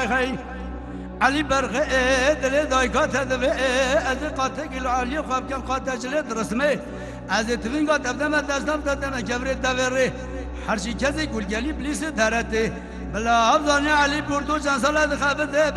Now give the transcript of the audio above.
خي علي برغي دل دايكات هذا از قاتك العلي خاب كان قاتش لد رسمي از تفين قات ابدا داشتم دادنا كبرت دوري هر شي كذي قول جالي بليس دارته بلا افضل علي بردو جان صلاه خابته